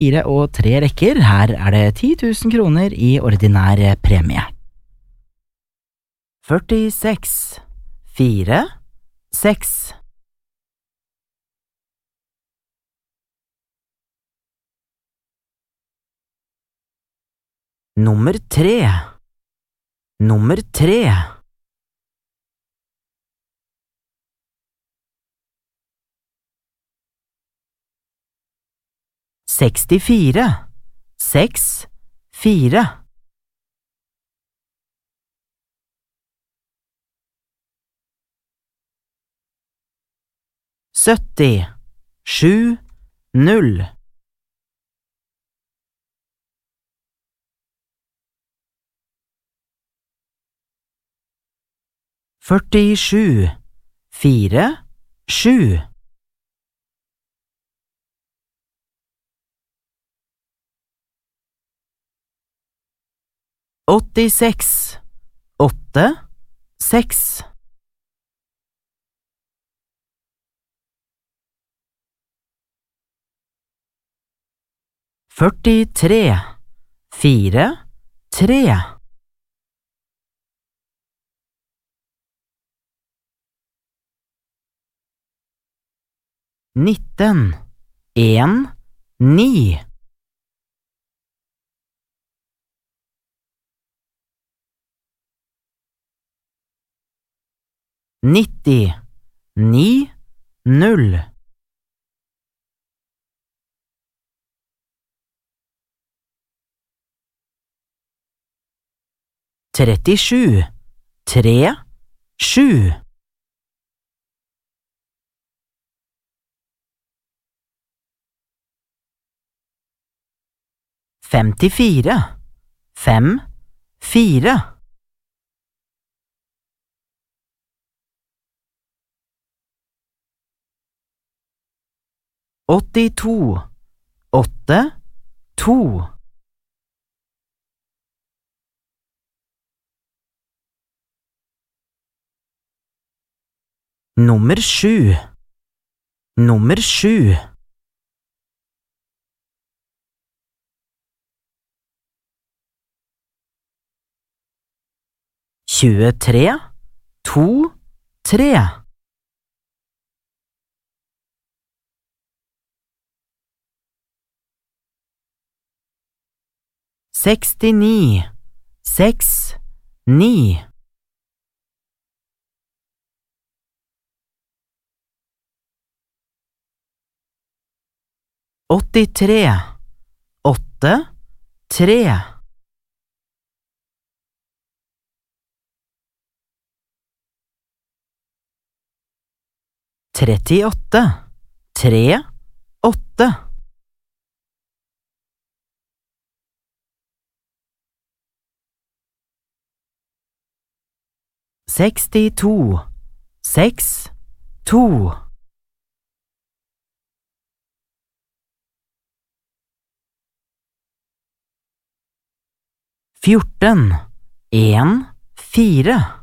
4 og 3 rekker, her er det 10 000 kroner i ordinær premie. 46, 4, 6. 3, 3. 64, 6, 4. 70, 7, 0. 47, 4, 7. 86, 8, 6. 43, 4, 3. 19, 1, 9. 90, 9, 0. 37, 3, 7. 54, 5, 4. 82, 8, 2. 7, 7. 23, 2, 3. 69, 6, 9. 83, 8, 3. 38, 3, 8. 62, 6, 2. 14, 1, 4.